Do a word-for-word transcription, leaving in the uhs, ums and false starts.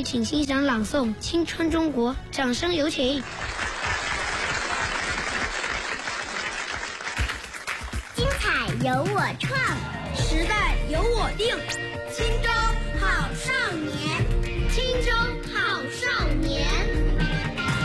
请欣赏朗诵《青春中国》，掌声有请。 精彩由我创， 时代由我定，今朝